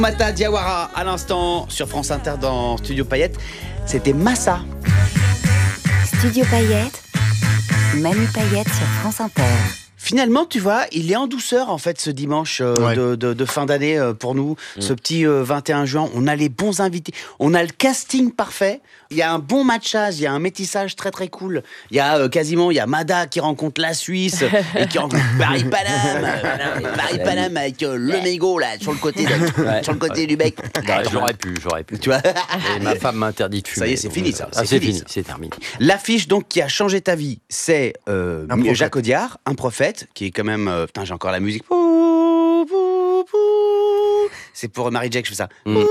Mata Diawara à l'instant sur France Inter dans Studio Payette. C'était Massa. Studio Payette, Manu Payette sur France Inter. Finalement, tu vois, il est en douceur en fait ce dimanche de fin d'année pour nous. Ce petit 21 juin, on a les bons invités, on a le casting parfait. Il y a un bon matchage, il y a un métissage très très cool. Il y a il y a Mada qui rencontre la Suisse et qui rencontre Paris-Paname avec le mégot là sur le côté sur le côté du bec. J'aurais pu. Tu vois. Et ma femme m'a interdit de fumer. Ça y est, c'est fini ça. C'est fini, c'est terminé. L'affiche donc qui a changé ta vie, c'est Jacques Audiard, un prophète, qui est quand même. Putain, j'ai encore la musique. C'est pour Marie-Jacques, je fais ça.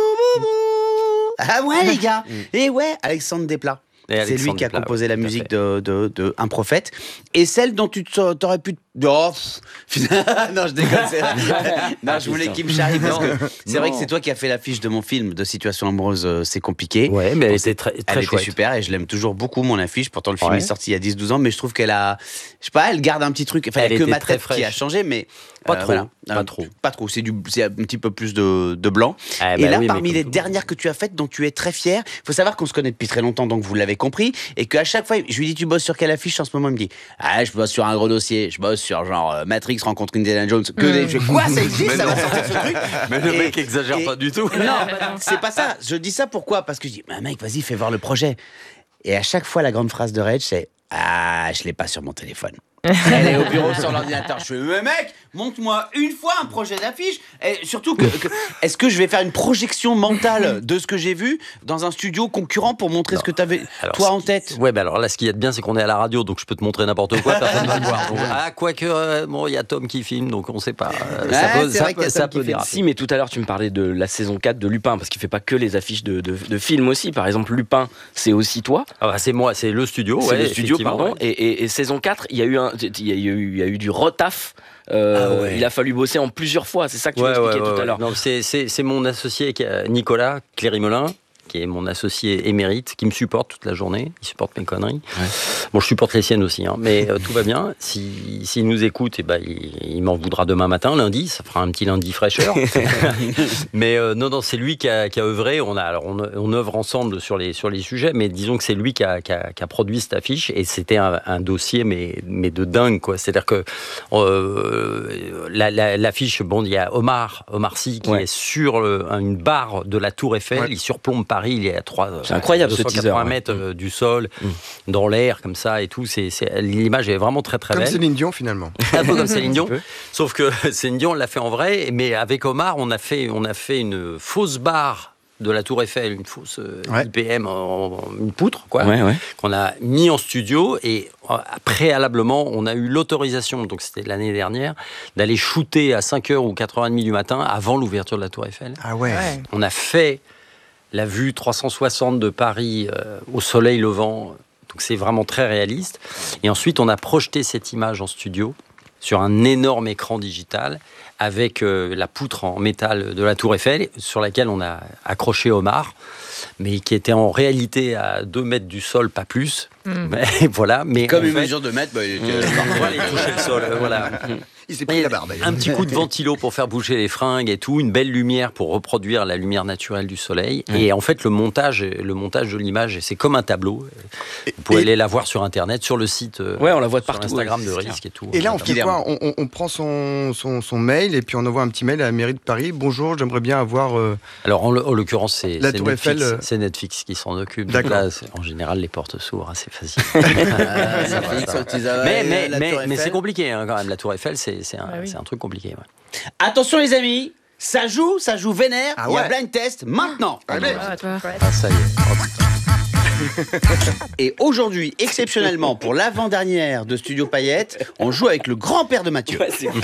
Ah ouais, les gars. Et ouais, Alexandre Desplat. C'est lui qui a composé la musique de Un prophète. Et celle dont tu t'aurais pu... Oh, non, je déconne. Non, je voulais qu'il me charrie parce que c'est vrai que c'est toi qui as fait l'affiche de mon film de Situation amoureuse, c'est compliqué. Ouais, mais elle était très elle chouette. était super et je l'aime toujours beaucoup, mon affiche. Pourtant, le film est sorti il y a 10-12 ans, mais je trouve qu'elle a... Je sais pas, elle garde un petit truc. Enfin, il n'y a que ma tête qui a changé, mais... Pas trop. Voilà. Pas trop. C'est un petit peu plus de blanc. Et là, parmi les dernières que tu as faites, dont tu es très fier, il faut savoir qu'on se connaît depuis très longtemps, donc vous l'avez compris, et qu'à chaque fois, je lui dis, tu bosses sur quelle affiche en ce moment? Il me dit, je bosse sur un gros dossier, je bosse sur genre Matrix rencontre Indiana Jones. Je fais, quoi, ça existe, ça va sortir ce truc? Mais le mec exagère pas du tout. Non, c'est pas ça. Je dis ça pourquoi? Parce que je dis, mec, vas-y, fais voir le projet. Et à chaque fois, la grande phrase de Reg, c'est, je l'ai pas sur mon téléphone. Elle est au bureau sur l'ordinateur. Je fais, mais mec, montre-moi une fois un projet d'affiche. Et surtout, est-ce que je vais faire une projection mentale de ce que j'ai vu dans un studio concurrent pour montrer ce que tu avais toi en tête? Ouais, alors là, ce qu'il y a de bien, c'est qu'on est à la radio, donc je peux te montrer n'importe quoi, personne ne va le voir. Donc, quoique, bon, il y a Tom qui filme, donc on sait pas. Ça peut déraper. Si, mais tout à l'heure, tu me parlais de la saison 4 de Lupin, parce qu'il fait pas que les affiches de films aussi. Par exemple, Lupin, c'est aussi toi. C'est moi, c'est le studio. C'est le studio, pardon. Ouais. Et saison 4, il y a eu du retaf. Il a fallu bosser en plusieurs fois, c'est ça que tu m'expliquais tout à l'heure. Non, c'est mon associé Nicolas Cléry-Melin, qui est mon associé émérite, qui me supporte toute la journée. Il supporte mes conneries. Ouais. Bon, je supporte les siennes aussi, mais tout va bien. S'il nous écoute, il m'en voudra demain matin, lundi. Ça fera un petit lundi fraîcheur. Mais non, c'est lui qui a œuvré. On œuvre ensemble sur les sujets, mais disons que c'est lui qui a produit cette affiche, et c'était un dossier, mais de dingue, quoi. C'est-à-dire que l'affiche, bon, il y a Omar Sy qui est sur une barre de la Tour Eiffel. Il surplombe Paris. Il est à c'est incroyable, 280 mètres du sol, dans l'air, comme ça et tout. L'image est vraiment très très belle. Comme Céline Dion, finalement. Un peu comme Céline Dion. Sauf que Céline Dion, on l'a fait en vrai, mais avec Omar, on a fait une fausse barre de la Tour Eiffel, une fausse IPM, une poutre, quoi, qu'on a mis en studio, et préalablement, on a eu l'autorisation, donc c'était l'année dernière, d'aller shooter à 5h ou 4h30 du matin, avant l'ouverture de la Tour Eiffel. Ah ouais. On a fait la vue 360 de Paris au soleil levant, donc c'est vraiment très réaliste. Et ensuite, on a projeté cette image en studio sur un énorme écran digital avec la poutre en métal de la Tour Eiffel, sur laquelle on a accroché Omar, mais qui était en réalité à 2 mètres du sol, pas plus. Mais, voilà. Mais comme une mesure de mètre, il touchait le sol. Voilà. Il s'est pris la barbe. Un petit coup de ventilo pour faire bouger les fringues et tout, une belle lumière pour reproduire la lumière naturelle du soleil. Et en fait, le montage de l'image, c'est comme un tableau. Vous pouvez aller la voir sur Internet, sur le site. On la voit de partout. Instagram de Risque et tout. Et là, on fait quoi? On prend son mail et puis on envoie un petit mail à la mairie de Paris. Bonjour, j'aimerais bien avoir. Alors, en l'occurrence, c'est Netflix, Eiffel, c'est Netflix qui s'en occupe. D'accord. Là, en général, les portes s'ouvrent assez facile. Mais c'est compliqué quand même. La Tour Eiffel, c'est un truc compliqué. Ouais. Attention les amis, ça joue vénère. Il y a blind test maintenant. Ça y est. Et aujourd'hui, exceptionnellement, pour l'avant-dernière de Studio Payette, on joue avec le grand-père de Mathieu. C'est cool.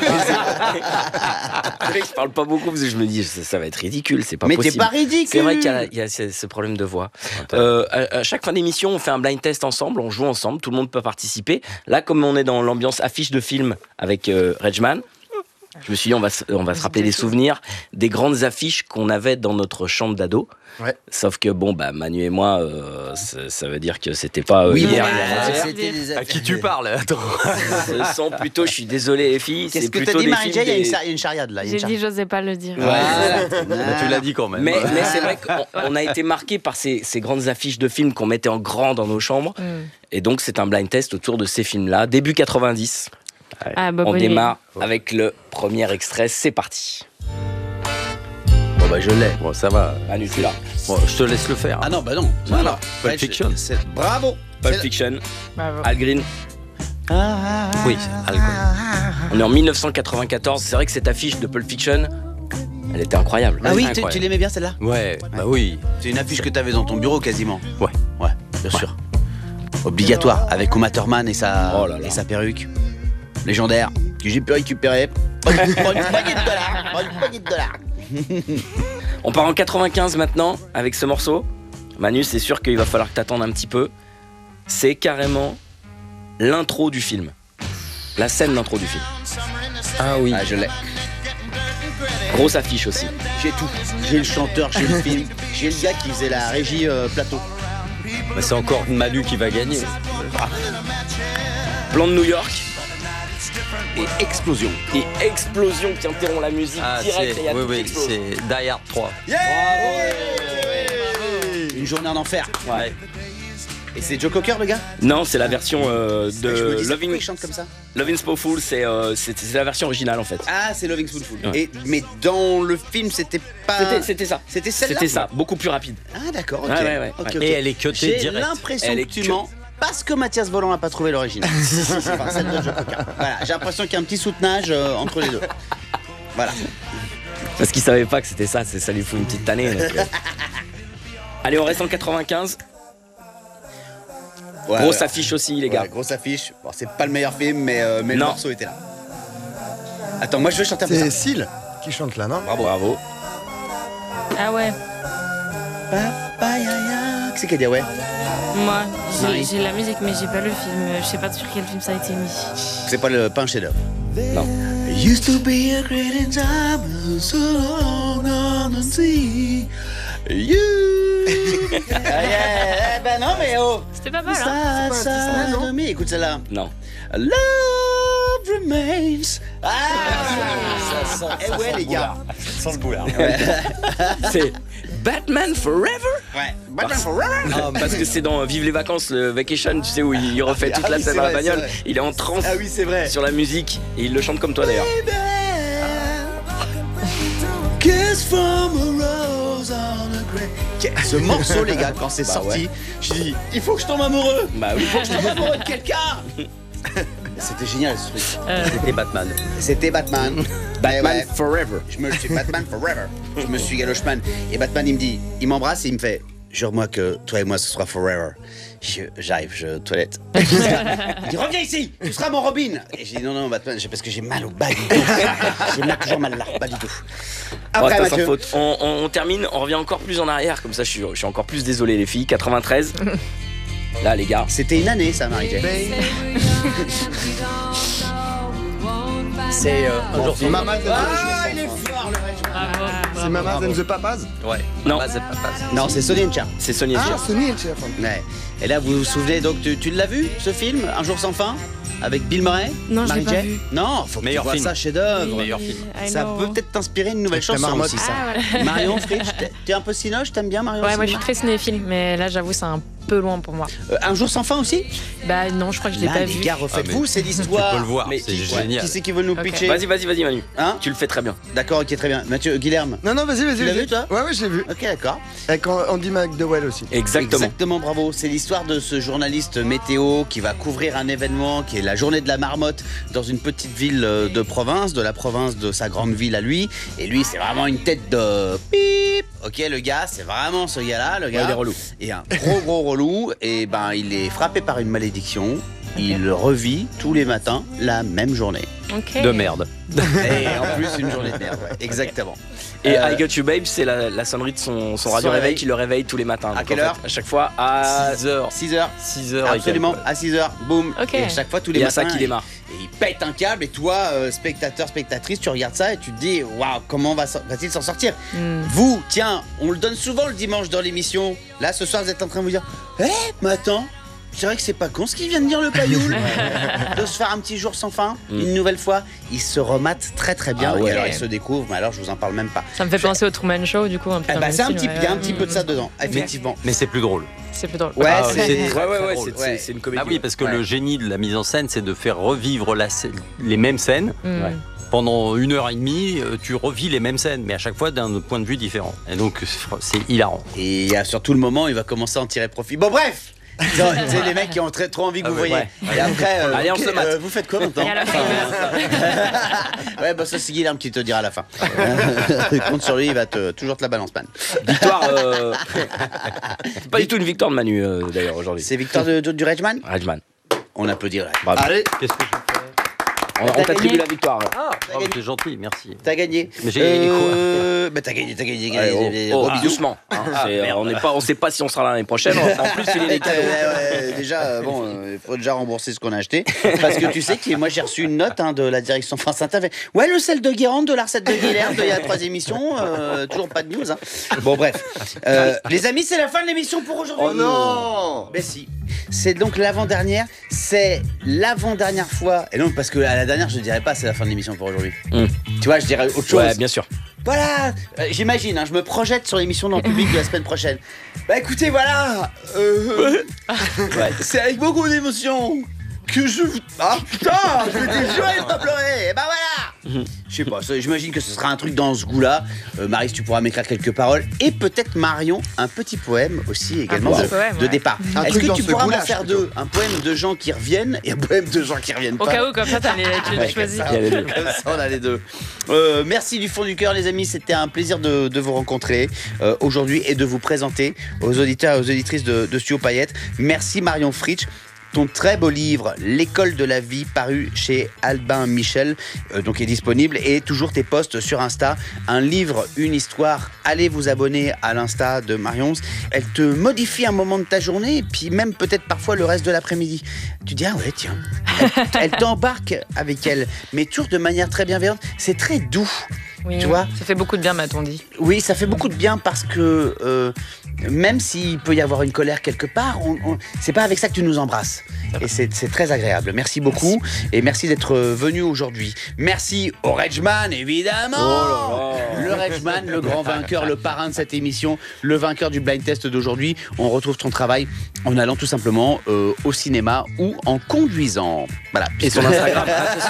Je parle pas beaucoup parce que je me dis ça va être ridicule, c'est pas possible. Mais t'es pas ridicule. C'est vrai qu'il y a ce problème de voix. À chaque fin d'émission, on fait un blind test ensemble, on joue ensemble, tout le monde peut participer. Là, comme on est dans l'ambiance affiche de film avec Redman, Je me suis dit, on va se rappeler des souvenirs, des grandes affiches qu'on avait dans notre chambre d'ado. Ouais. Sauf que Manu et moi, ça veut dire que c'était pas hier. C'était des À qui tu parles? Attends. Ce sont plutôt, je suis désolé les filles, Qu'est-ce c'est que plutôt t'as dit, des Marie-Jay? films. Il y a une chariade là. J'ai dit, j'osais pas le dire. Tu l'as dit quand même. Mais c'est vrai qu'on a été marqué par ces grandes affiches de films qu'on mettait en grand dans nos chambres. Et donc c'est un blind test autour de ces films-là. Début 90. Ah, On démarre avec le premier extrait. C'est parti. Bon bah je l'ai. Bon, ça va. Manu, tu l'as. Bon, je te laisse le faire. Ah non, bah non. Voilà. Pulp Fiction. Bravo. Pulp Fiction. Bravo. Al Green. Oui, c'est alcool. On est en 1994. C'est vrai que cette affiche de Pulp Fiction, elle était incroyable. Ah oui, incroyable. tu l'aimais bien celle-là? Ouais, bah oui. C'est une affiche que t'avais dans ton bureau quasiment. Ouais. Ouais, bien sûr. Obligatoire, avec Uma Thurman et sa perruque. Légendaire, que j'ai pu récupérer. Pas une poignée de dollars. On part en 95 maintenant avec ce morceau. Manu, c'est sûr qu'il va falloir que t'attendes un petit peu. C'est carrément l'intro du film. La scène d'intro du film. Ah oui. Ah, je l'ai. Grosse affiche aussi. J'ai tout. J'ai le chanteur, j'ai le film, j'ai le gars qui faisait la régie plateau. Bah, c'est encore Manu qui va gagner. Plan de New York. Et explosion. Et explosion qui interrompt la musique direct. Et il y a tout qui explose. c'est Die Hard 3. Une journée en enfer. Ouais. Et c'est Joe Cocker le gars? Non, c'est la version Je me dis, de pourquoi il chante comme ça? Lovin' Spoonful, c'est la version originale en fait. Ah, c'est Loving Spoonful. Ouais. Mais dans le film, c'était pas. C'était ça. C'était celle-là. C'était ça, beaucoup plus rapide. Ah, d'accord, ok. Ouais. Ok, Et elle est cutée J'ai direct. l'impression Elle est que tu mens parce que Mathias Volant n'a pas trouvé l'origine. Enfin, celle de Joe Cocker. Voilà, j'ai l'impression qu'il y a un petit soutenage entre les deux. Voilà. Parce qu'il savait pas que c'était ça, ça lui fout une petite tannée. Donc, Allez, on reste en 95. Ouais, Grosse affiche aussi, les gars. Ouais, grosse affiche. Bon, c'est pas le meilleur film, mais le Non. morceau était là. Attends, moi je veux chanter un peu C'est ça. Seal qui chante là, non? Bravo. Ah ouais. Papaya. Qui c'est qui a dit ouais? Moi, Marie. j'ai la musique, mais j'ai pas le film. Je sais pas sur quel film ça a été mis. C'est pas un chef-d'œuvre. Non. Used to be a great in time, so long on the sea. You. Yeah, ben non, mais oh. C'était pas mal, hein? Ça, non? Écoute celle-là. Non. Love remains. Ah, ça sent. Eh ouais, les gars. Sans le boulard. C'est Batman Forever. Ouais. Batman Forever. Parce que c'est dans Vive les vacances, le Vacation, tu sais, où il refait toute la scène dans la bagnole. Il est en transe Ah oui, c'est vrai. sur la musique et il le chante comme toi d'ailleurs. Kiss from a rose on a grave. Ce morceau, les gars, quand c'est sorti, ouais. je dis, il faut que je tombe amoureux. Bah oui. Je tombe amoureux de quelqu'un. C'était génial ce truc. C'était Batman. C'était Batman. Batman Ouais. Forever. Je me suis Batman forever. Je me suis Galochman. Et Batman, il me dit, il m'embrasse et il me fait, jure-moi que toi et moi ce sera forever. J'arrive, je toilette. Il dit, reviens ici, tu seras mon Robin. Et j'ai dit, non, Batman, parce que j'ai mal au bas du dos. J'ai toujours mal là, bas du dos. Après, Bon, attends, sans Mathieu. faute. On termine, on revient encore plus en arrière, comme ça je suis encore plus désolé les filles. 93. Là les gars. C'était une année, ça, Marie-Jay. C'est un jour sans Mamas Ah, il est fort, le régime. C'est Mamas and the Papas? Ouais. Non. Bah, c'est pas facile. Non, c'est Sonny and Cher. C'est Sonny and Ah, Cher. Sonny and Cher. Ouais. Et là, vous vous souvenez, donc tu l'as vu, ce film, Un jour sans fin, avec Bill Murray? Non, je l'ai pas Marie-Jay vu. Non, faut que Meilleur tu vois film. ça, chef-d'œuvre. Meilleur film. I Ça know. peut peut-être t'inspirer une nouvelle chanson marmotte. aussi, ça. Ah, voilà. Marion Fritsch, t'es un peu cinoche, t'aimes bien Marion Ouais, moi je Cinéma suis très cinéphile, mais là j'avoue c'est un peu loin pour moi. Un jour sans fin aussi? Bah non, je crois que je l'ai Là, pas les vu. gars, refaites-vous, mais c'est Tu l'histoire. peux le voir, Mais c'est qui- génial. Qui c'est qui veut nous Ok. pitcher? Vas-y Manu. Hein? Tu le fais très bien. D'accord, ok, très bien. Mathieu, Guilherme. Non, vas-y. Tu l'as vu, toi? Ouais, je l'ai vu. Ok, d'accord. Avec Andy McDowell aussi. Exactement, bravo. C'est l'histoire de ce journaliste météo qui va couvrir un événement qui est la journée de la marmotte dans une petite ville de province, de la province de sa grande ville à lui. Et lui, c'est vraiment une tête de pip. Ok, le gars, c'est vraiment ce gars-là, le gars. il est relou. Et un gros relou. Et ben, il est frappé par une malédiction. Il revit tous les matins la même journée. Ok. De merde. Et en plus, une journée de merde. Ouais, exactement. Et I Got You Babe, c'est la sonnerie de son radio réveil qui le réveille tous les matins. À Donc, quelle en fait, heure À chaque fois à 6 heures. 6 heures. 6 heures Absolument, et quelques. à 6 heures, boum. Ok. Et à chaque fois, tous Il les y a matins. ça qui démarre. Et il il pète un câble et toi, spectateur, spectatrice, tu regardes ça et tu te dis waouh, comment va-t-il s'en sortir? Vous, tiens, on le donne souvent le dimanche dans l'émission. Là, ce soir, vous êtes en train de vous dire mais attends, c'est vrai que c'est pas con ce qu'il vient de dire le Payoul de se faire un petit jour sans fin une nouvelle fois. Il se remate très très bien et alors il se découvre, mais alors je vous en parle même pas. Ça me fait penser au Truman Show du coup un peu. Il y a un petit peu de ça dedans, effectivement. Mais c'est plus drôle. C'est plus drôle. Ouais, c'est une comédie. Ah oui, parce que le génie de la mise en scène, c'est de faire revivre les mêmes scènes. Pendant 1h30, tu revis les mêmes scènes, mais à chaque fois d'un point de vue différent. Et donc, c'est hilarant. Et il y a surtout le moment où il va commencer à en tirer profit. Bon, bref! C'est les mecs qui ont trop envie que vous voyez. Et après, allez, on se mate. Vous faites quoi maintenant? Ouais, bah ça c'est Guilherme qui te dira à la fin. Compte sur lui, il va toujours te la balance, man. Victoire. C'est pas du tout une victoire de Manu d'ailleurs aujourd'hui. C'est victoire du Redman? Redman. On applaudit. Bravo. Allez, Qu'est-ce que je fais? On t'attribue la victoire. Oh, c'est gentil, merci. t'as gagné. Mais j'ai gagné quoi? Bah t'as gagné. Gros bisous. Doucement. On sait pas si on sera là l'année prochaine. En plus, il est des cadeaux. Déjà, il faut déjà rembourser ce qu'on a acheté. Parce que tu sais que moi j'ai reçu une note de la direction France Inter. Ouais, le sel de Guérande, de la recette de Guilherme, il y a 3 émissions. Toujours pas de news. Bon, bref. Les amis, c'est la fin de l'émission pour aujourd'hui. Oh non! Ben si. C'est donc l'avant-dernière. C'est l'avant-dernière fois. Et non, parce que à la dernière, je dirais pas c'est la fin de l'émission pour aujourd'hui. Tu vois, je dirais autre chose. Ouais, bien sûr. Voilà, j'imagine, je me projette sur l'émission dans le public de la semaine prochaine. Bah écoutez, voilà, c'est avec beaucoup d'émotion que je vous... Ah putain, je m'étais juré de pas pleurer. Et bah voilà. Je sais pas, j'imagine que ce sera un truc dans ce goût-là. Maryse, tu pourras m'écrire quelques paroles. Et peut-être Marion, un petit poème aussi également de départ. Est-ce que tu pourras m'en faire deux? Un poème de gens qui reviennent et un poème de gens qui reviennent pas. Au cas où, comme ça, tu les choisis. Comme ça, on a les deux. Merci du fond du cœur, les amis. C'était un plaisir de vous rencontrer aujourd'hui et de vous présenter aux auditeurs et aux auditrices de Studio Payette. Merci Marion Fritsch. Ton très beau livre, L'école de la vie, paru chez Albin Michel, donc est disponible, et toujours tes posts sur Insta. Un livre, une histoire. Allez vous abonner à l'Insta de Marion. Elle te modifie un moment de ta journée, et puis même peut-être parfois le reste de l'après-midi. Tu dis, ah ouais, tiens. Elle t'embarque avec elle, mais toujours de manière très bienveillante. C'est très doux. Oui, tu vois, ça fait beaucoup de bien, m'a-t-on dit. Oui, ça fait beaucoup de bien parce que même s'il peut y avoir une colère quelque part, c'est pas avec ça que tu nous embrasses. Et c'est très agréable. Merci beaucoup. Et merci d'être venu aujourd'hui. Merci au Redman, évidemment. Le Redman, le grand vainqueur, le parrain de cette émission, le vainqueur du blind test d'aujourd'hui. On retrouve ton travail en allant tout simplement au cinéma ou en conduisant. Voilà. Et son Instagram.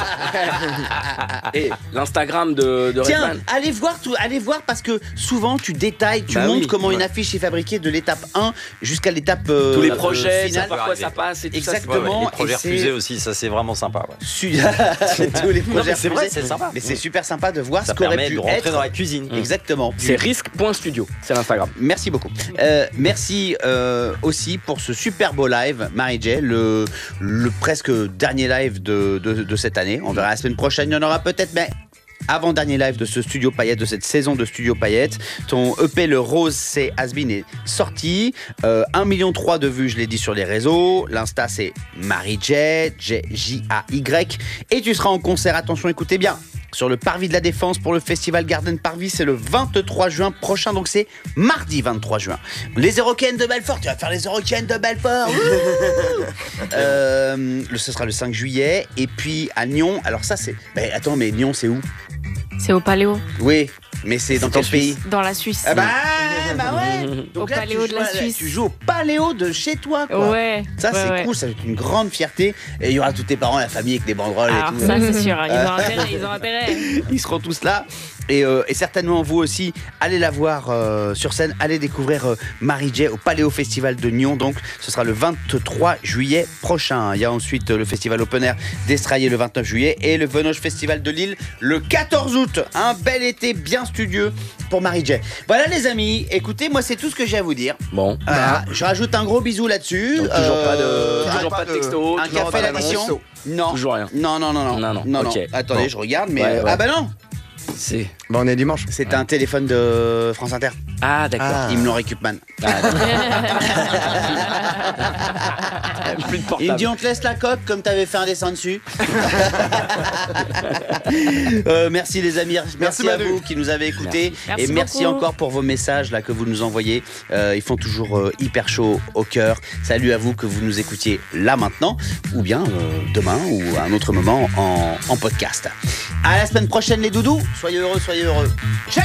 Et l'Instagram de Tiens, Redman. allez voir parce que souvent tu détailles, tu montres comment une affiche est fabriquée de l'étape 1 jusqu'à l'étape tous les projets, finale. par quoi ça passe et tout ça. Exactement. Les projets refusés aussi, ça c'est vraiment sympa. Ouais. Tous les projets c'est vrai, refusés. c'est sympa. Mais c'est super sympa de voir Ça ce qu'aurait permet pu de rentrer être. dans la cuisine. Exactement. C'est risque.studio, c'est l'Instagram. Merci beaucoup. Merci aussi pour ce super beau live, Marie-J, le presque dernier live de cette année. On verra la semaine prochaine, il y en aura peut-être, mais avant-dernier live de ce Studio Payette, de cette saison de Studio Payette. Ton EP Le Rose, c'est Has-Been est sorti. 1,3 million de vues, je l'ai dit sur les réseaux. L'Insta, c'est Marie-J, J-A-Y. Et tu seras en concert, attention, écoutez bien, sur le Parvis de la Défense pour le festival Garden Parvis. C'est le 23 juin prochain, donc c'est mardi 23 juin. Les Eurocaines de Belfort, tu vas faire les Eurocaines de Belfort. Ce sera le 5 juillet. Et puis à Nyon, alors ça c'est... Ben attends, mais Nyon c'est où? C'est au Paléo. Oui, mais c'est dans quel pays? Dans la Suisse. Ah bah ouais. Donc Au là, Paléo de la Suisse. Tu joues au Paléo de chez toi, quoi. Ouais. Ça, c'est ouais. cool, ça va être une grande fierté. Et il y aura tous tes parents, la famille avec des banderoles Alors, et tout. ça, c'est sûr. Ils ont intérêt. Ils seront tous là. Et certainement vous aussi, allez la voir sur scène, allez découvrir Marie-J au Paléo Festival de Nyon. Donc ce sera le 23 juillet prochain. Il y a ensuite le festival Open Air d'Estraillé le 29 juillet et le Venoge Festival de Lille le 14 août. Un bel été bien studieux pour Marie-J. Voilà les amis, écoutez, moi c'est tout ce que j'ai à vous dire. Bon. Je rajoute un gros bisou là-dessus. Donc, toujours pas de texto. Un café à l'addition. Non. Toujours rien. Non. Non. Non. Ok. Attendez, Bon. je regarde, mais Ouais. ah bah non. C'est. On est dimanche. C'est un téléphone de France Inter. Ah, d'accord. Ils me l'ont récup, man. Plus de Il portable. me dit on te laisse la coque comme t'avais fait un dessin dessus. Merci les amis, merci à Manu. vous qui nous avez écoutés. Merci. Et Merci merci beaucoup. encore pour vos messages là que vous nous envoyez. Ils font toujours hyper chaud au cœur. Salut à vous que vous nous écoutiez là maintenant ou bien demain ou à un autre moment en podcast. À la semaine prochaine les doudous. Soyez heureux, soyez heureux. Ciao.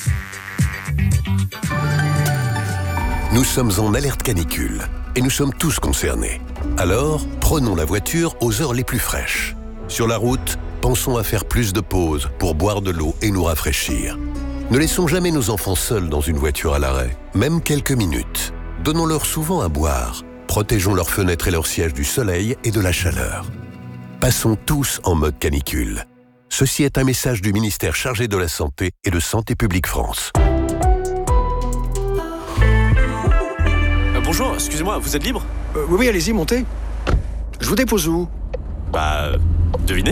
Nous sommes en alerte canicule et nous sommes tous concernés. Alors, prenons la voiture aux heures les plus fraîches. Sur la route, pensons à faire plus de pauses pour boire de l'eau et nous rafraîchir. Ne laissons jamais nos enfants seuls dans une voiture à l'arrêt, même quelques minutes. Donnons-leur souvent à boire. Protégeons leurs fenêtres et leurs sièges du soleil et de la chaleur. Passons tous en mode canicule. Ceci est un message du ministère chargé de la Santé et de Santé publique France. Bonjour, excusez-moi, vous êtes libre ? Oui, allez-y, montez. Je vous dépose où? Devinez ?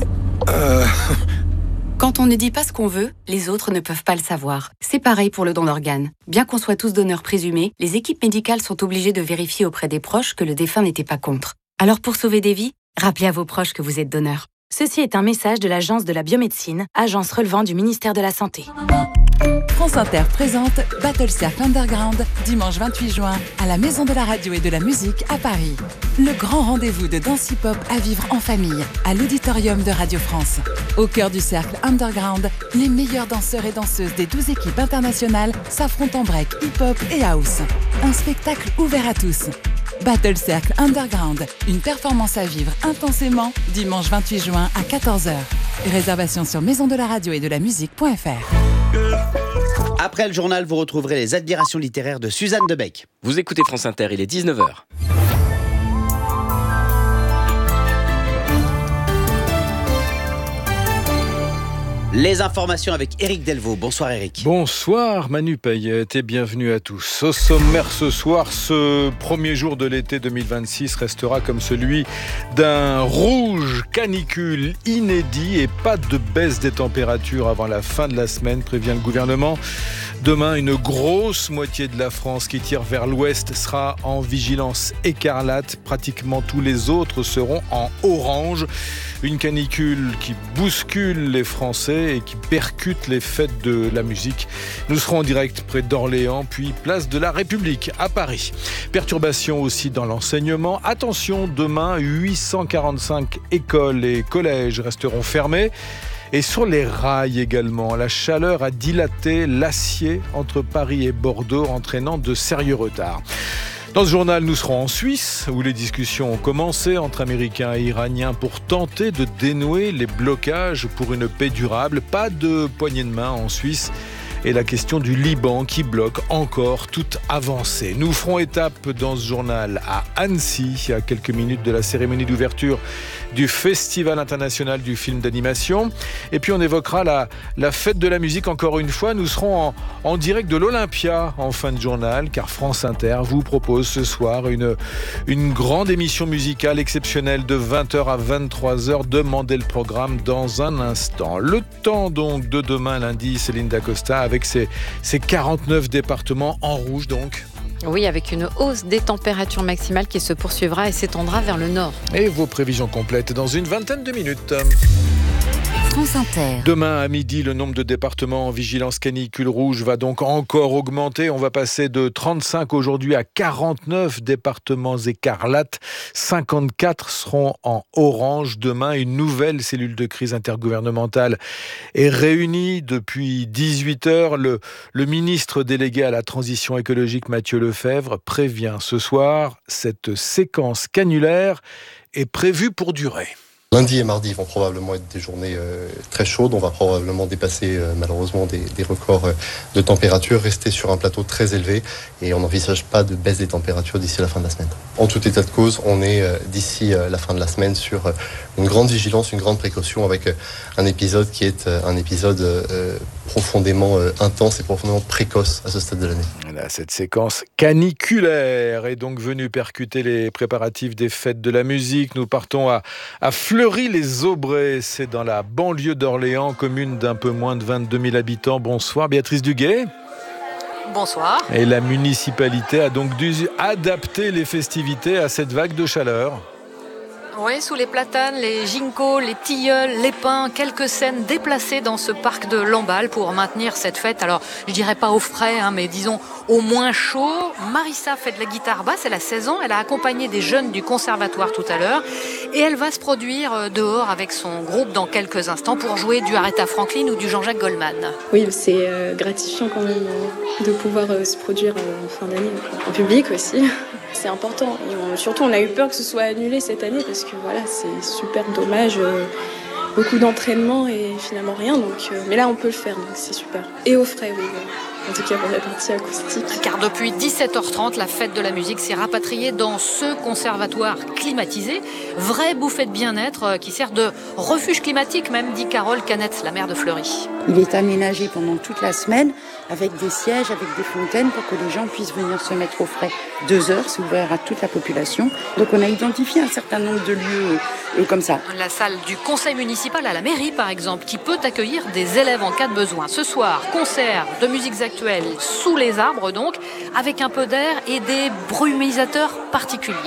Quand on ne dit pas ce qu'on veut, les autres ne peuvent pas le savoir. C'est pareil pour le don d'organes. Bien qu'on soit tous donneurs présumés, les équipes médicales sont obligées de vérifier auprès des proches que le défunt n'était pas contre. Alors pour sauver des vies, rappelez à vos proches que vous êtes donneur. Ceci est un message de l'Agence de la biomédecine, agence relevant du ministère de la Santé. France Inter présente Battle Circle Underground, dimanche 28 juin, à la Maison de la Radio et de la Musique à Paris. Le grand rendez-vous de danse hip-hop à vivre en famille, à l'auditorium de Radio France. Au cœur du Cercle Underground, les meilleurs danseurs et danseuses des 12 équipes internationales s'affrontent en break, hip-hop et house. Un spectacle ouvert à tous. Battle Circle Underground, une performance à vivre intensément, dimanche 28 juin à 14h. Réservation sur maisondelaradio et de la musique.fr. Après le journal, vous retrouverez les admirations littéraires de Suzanne Debec. Vous écoutez France Inter, il est 19h. Les informations avec Éric Delvaux. Bonsoir Éric. Bonsoir Manu Payette et bienvenue à tous. Au sommaire ce soir, ce premier jour de l'été 2026 restera comme celui d'un rouge canicule inédit et pas de baisse des températures avant la fin de la semaine, prévient le gouvernement. Demain, une grosse moitié de la France qui tire vers l'ouest sera en vigilance écarlate. Pratiquement tous les autres seront en orange. Une canicule qui bouscule les Français et qui percute les fêtes de la musique. Nous serons en direct près d'Orléans, puis place de la République à Paris. Perturbations aussi dans l'enseignement. Attention, demain, 845 écoles et collèges resteront fermés. Et sur les rails également, la chaleur a dilaté l'acier entre Paris et Bordeaux, entraînant de sérieux retards. Dans ce journal, nous serons en Suisse, où les discussions ont commencé entre Américains et Iraniens pour tenter de dénouer les blocages pour une paix durable. Pas de poignée de main en Suisse. Et la question du Liban qui bloque encore toute avancée. Nous ferons étape dans ce journal à Annecy, à quelques minutes de la cérémonie d'ouverture du Festival international du film d'animation. Et puis on évoquera la fête de la musique encore une fois. Nous serons en direct de l'Olympia en fin de journal, car France Inter vous propose ce soir une grande émission musicale exceptionnelle de 20h à 23h. Demandez le programme dans un instant. Le temps donc de demain lundi, Céline Dacosta, avec ses 49 départements en rouge donc. Oui, avec une hausse des températures maximales qui se poursuivra et s'étendra vers le nord. Et vos prévisions complètes dans une vingtaine de minutes. France Inter. Demain à midi, le nombre de départements en vigilance canicule rouge va donc encore augmenter. On va passer de 35 aujourd'hui à 49 départements écarlates. 54 seront en orange. Demain, une nouvelle cellule de crise intergouvernementale est réunie depuis 18h. Le ministre délégué à la transition écologique, Mathieu Lefèvre, prévient ce soir, cette séquence canulaire est prévue pour durer. Lundi et mardi vont probablement être des journées très chaudes. On va probablement dépasser malheureusement des records de température, rester sur un plateau très élevé et on n'envisage pas de baisse des températures d'ici la fin de la semaine. En tout état de cause, on est d'ici la fin de la semaine sur une grande vigilance, une grande précaution avec un épisode qui est un épisode profondément intense et profondément précoce à ce stade de l'année. Voilà, cette séquence caniculaire est donc venue percuter les préparatifs des fêtes de la musique. Nous partons à Fleury-les-Aubrais, c'est dans la banlieue d'Orléans, commune d'un peu moins de 22 000 habitants. Bonsoir Béatrice Duguay. Bonsoir. Et la municipalité a donc dû adapter les festivités à cette vague de chaleur. Oui, sous les platanes, les ginkgos, les tilleuls, les pins, quelques scènes déplacées dans ce parc de Lamballe pour maintenir cette fête. Alors, je dirais pas au frais, mais disons au moins chaud. Marissa fait de la guitare basse, elle a 16 ans, elle a accompagné des jeunes du conservatoire tout à l'heure et elle va se produire dehors avec son groupe dans quelques instants pour jouer du Aretha Franklin ou du Jean-Jacques Goldman. Oui, c'est gratifiant quand même de pouvoir se produire en fin d'année, en public aussi. C'est important. Et surtout, on a eu peur que ce soit annulé cette année parce que voilà, c'est super dommage. Beaucoup d'entraînement et finalement rien. Donc, mais là, on peut le faire, donc c'est super. Et au frais, oui. En tout cas, pour la partie acoustique. Car depuis 17h30, la fête de la musique s'est rapatriée dans ce conservatoire climatisé. Vraie bouffée de bien-être qui sert de refuge climatique, même, dit Carole Canette, la maire de Fleury. Il est aménagé pendant toute la semaine avec des sièges, avec des fontaines pour que les gens puissent venir se mettre au frais. 2 heures, c'est ouvert à toute la population. Donc on a identifié un certain nombre de lieux comme ça. La salle du conseil municipal à la mairie, par exemple, qui peut accueillir des élèves en cas de besoin. Ce soir, concert de musiques actuelles sous les arbres, donc, avec un peu d'air et des brumisateurs particuliers.